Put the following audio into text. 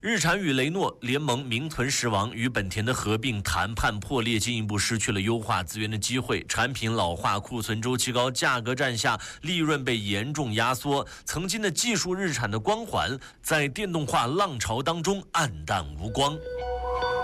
日产与雷诺联盟名存实亡，与本田的合并谈判破裂，进一步失去了优化资源的机会。产品老化、库存周期高、价格战下，利润被严重压缩。曾经的技术日产的光环，在电动化浪潮当中黯淡无光。